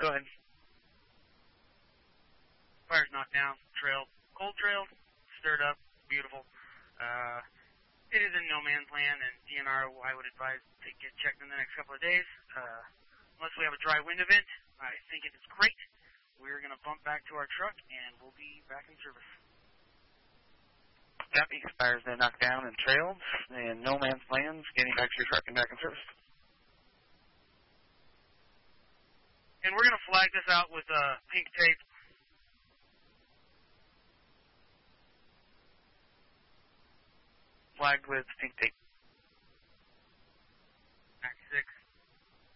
Go ahead. Fire's knocked down, trailed, cold trailed, stirred up, beautiful. It is in no man's land, and DNR, I would advise to get checked in the next couple of days. Unless we have a dry wind event, I think it is great. We're going to bump back to our truck, and we'll be back in service. Copy. Fire's been knocked down and trailed, and no man's land, getting back to your truck and back in service. And we're going to flag this out with pink tape. Flagged with pink tape.